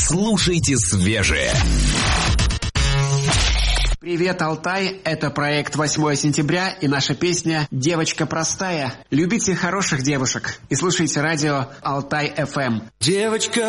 Слушайте свежее. Привет, Алтай! Это проект 8 сентября и наша песня «Девочка простая». Любите хороших девушек и слушайте радио Алтай ФМ. Девочка